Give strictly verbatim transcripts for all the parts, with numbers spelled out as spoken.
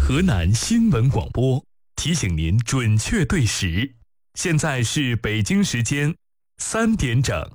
河南新闻广播提醒您准确对时，现在是北京时间三点整。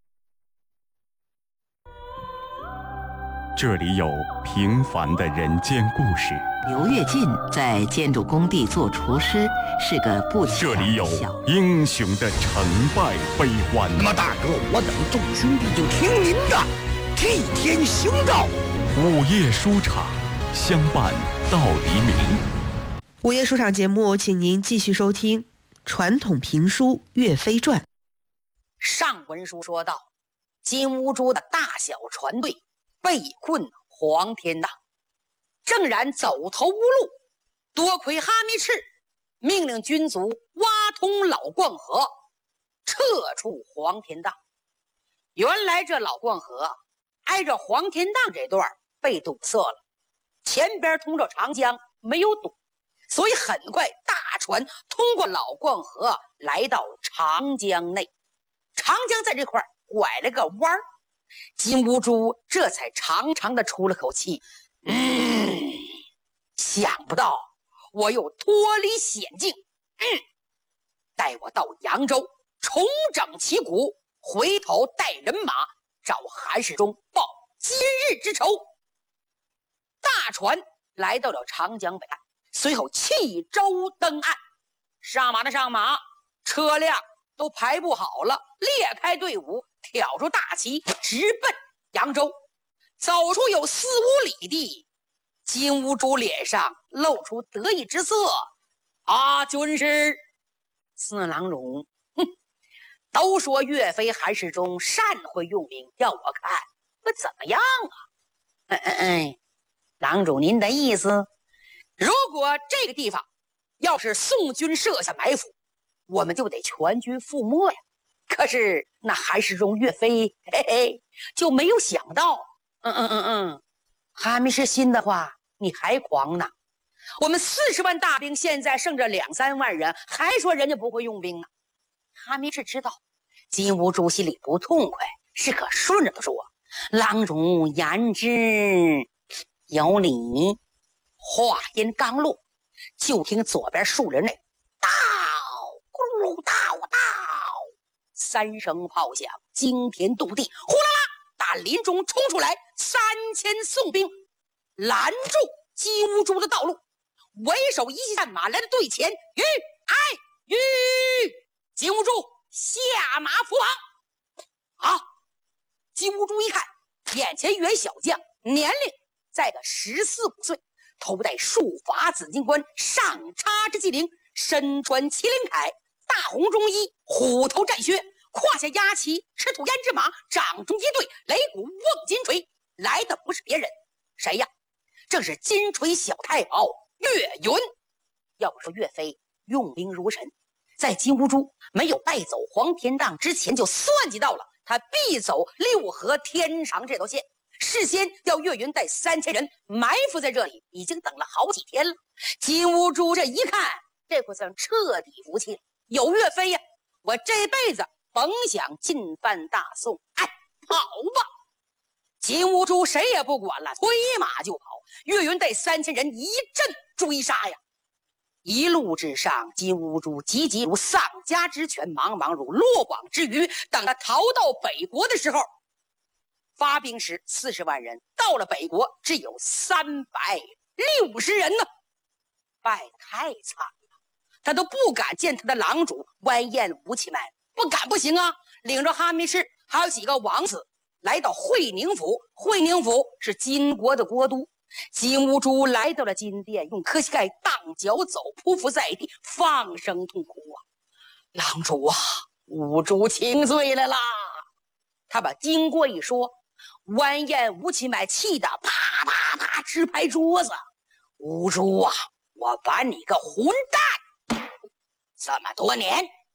这里有平凡的人间故事。 刘跃进在建筑工地做厨师，是个不起眼的小。 这里有英雄的成败悲欢。 那么大哥，我等众兄弟就听您的，替天行道。 午夜书场，相伴到黎明。 午夜书场节目，请您继续收听传统评书《岳飞传》。 上文书说到，金兀术的大小船队被困黄天荡，正然走投无路，多亏哈密赤命令军卒挖通老逛河，撤出黄天荡。原来这老逛河挨着黄天荡这段被堵塞了，前边通着长江没有堵，所以很快大船通过老逛河来到长江内。长江在这块拐了个弯儿，金兀术这才长长的出了口气，嗯，想不到我又脱离险境，嗯，待我到扬州重整旗鼓，回头带人马找韩世忠报今日之仇。大船来到了长江北岸，随后弃舟登岸，上马的上马，车辆都排不好了，列开队伍，挑出大旗，直奔扬州。走出有四五里地，金兀术脸上露出得意之色。啊，军师，四郎中，哼，都说岳飞韩世忠善会用兵，要我看我怎么样啊？嗯嗯嗯，郎主您的意思，如果这个地方要是宋军设下埋伏，我们就得全军覆没呀。可是那韩世忠岳飞，嘿嘿，就没有想到，嗯嗯嗯嗯，哈密是新的话，你还狂呢。我们四十万大兵现在剩着两三万人，还说人家不会用兵呢。哈密是知道金兀术心里不痛快，是可顺着的说：“郎中言之有理。”话音刚落，就听左边树林内到咕噜到到三声炮响，惊天动地，呼啦啦，打林中冲出来三千宋兵，拦住金兀术的道路。为首一骑战马来到队前，吁哎吁，金兀术下马伏绑。啊！金兀术一看，眼前原小将年龄在个十四五岁，头戴束发紫金冠，上插着髻翎，身穿麒麟铠，大红中衣，虎头战靴，胯下压旗，赤兔胭脂马，掌中一对擂鼓瓮金锤，来的不是别人，谁呀？正是金锤小太保岳云。要不说岳飞用兵如神，在金兀术没有带走黄天荡之前，就算计到了他必走六合天长这条线，事先要岳云带三千人埋伏在这里，已经等了好几天了。金兀术这一看，这可算彻底服气了，有岳飞呀，我这辈子甭想进犯大宋，哎，跑吧！金兀术谁也不管了，催马就跑。岳云带三千人一阵追杀呀，一路之上，金兀术急急如丧家之犬，茫茫如落网之鱼。等他逃到北国的时候，发兵时四十万人，到了北国只有三百六十人呢，败得太惨了。他都不敢见他的郎主完颜吴乞买，不敢不行啊！领着哈密赤还有几个王子来到会宁府，会宁府是金国的国都。金兀术来到了金殿，用磕膝盖荡脚走，匍匐在地，放声痛哭啊！郎主啊，兀术请罪来啦！他把经过一说，完颜吴乞买气得啪啪啪直拍桌子。兀术啊，我把你个混蛋！这么多年